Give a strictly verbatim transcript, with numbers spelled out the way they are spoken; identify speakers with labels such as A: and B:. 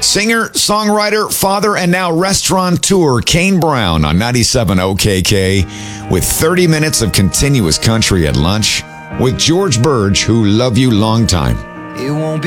A: Singer, songwriter, father, and now restaurateur Kane Brown on ninety-seven O K K with thirty minutes of continuous country at lunch with George Burge, who love you long time.
B: It won't be